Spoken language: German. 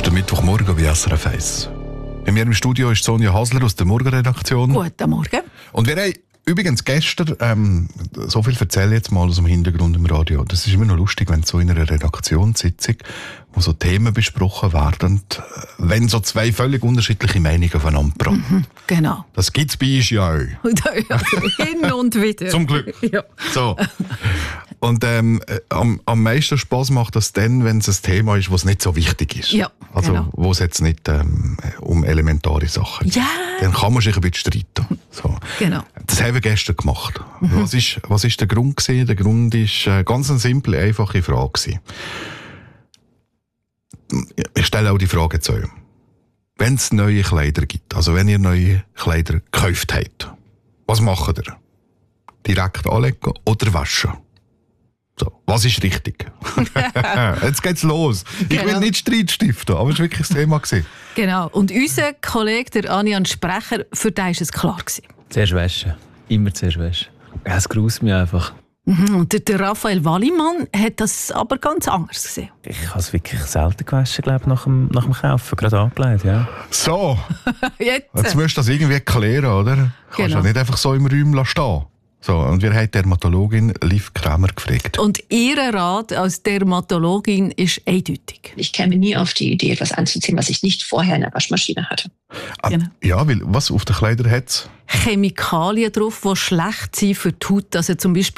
ist der Mittwochmorgen bei SRF 1. Bei mir im Studio ist Sonja Hasler aus der Morgenredaktion. Guten Morgen. Und wir haben übrigens gestern, so viel erzähle ich jetzt mal aus dem Hintergrund im Radio. Das ist immer noch lustig, wenn so in einer Redaktionssitzung, wo so Themen besprochen werden, wenn so zwei völlig unterschiedliche Meinungen aufeinander prallen. Genau. Das gibt es bei uns ja auch. Hin und wieder. Zum Glück. Ja. So. Und am meisten Spass macht das dann, wenn es ein Thema ist, das nicht so wichtig ist. Ja, also genau. wo es jetzt nicht um elementare Sachen geht. Ja. Dann kann man sich ein bisschen streiten. So. Genau. Das haben wir gestern gemacht. Was ist der Grund gewesen? Der Grund ist ganz eine simple, einfache Frage gewesen. Ich stelle auch die Frage zu euch. Wenn es neue Kleider gibt, also wenn ihr neue Kleider gekauft habt, was macht ihr? Direkt anlegen oder waschen? So, was ist richtig? Jetzt geht's los. Ich will nicht Streit stiften, aber es war wirklich das Thema gewesen. Genau. Und unser Kollege, der Anian Sprecher, für den war es klar gewesen. Zuerst waschen. Immer zuerst waschen. Ja, es gruselt mich einfach. Und der Raphael Wallimann hat das aber ganz anders gesehen. Ich habe es wirklich selten gewaschen, glaube ich, nach dem Kaufen. Gerade angelegt, ja. So, Jetzt musst du das irgendwie klären, oder? Kannst Genau. ja nicht einfach so im Raum stehen. So, und wir haben die Dermatologin Liv Krämer gefragt. Und ihr Rat als Dermatologin ist eindeutig. Ich käme nie auf die Idee, etwas anzuziehen, was ich nicht vorher in der Waschmaschine hatte. Genau. Ja, weil was auf den Kleidern hat? Chemikalien drauf, die schlecht sind für die Haut. Also zum Beispiel